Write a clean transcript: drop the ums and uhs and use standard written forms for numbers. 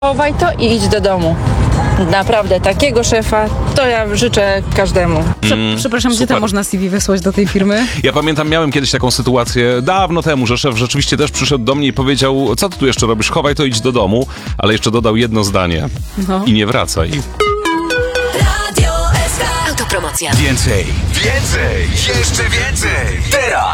Chowaj to i idź do domu. Naprawdę, takiego szefa to ja życzę każdemu. Przepraszam, gdzie Super. tam można CV wysłać do tej firmy? Ja pamiętam, miałem kiedyś taką sytuację dawno temu, że szef rzeczywiście też przyszedł do mnie i powiedział: co ty tu jeszcze robisz? Chowaj to, idź do domu. Ale jeszcze dodał jedno zdanie. No. I nie wracaj. Autopromocja. Więcej, jeszcze więcej. Teraz.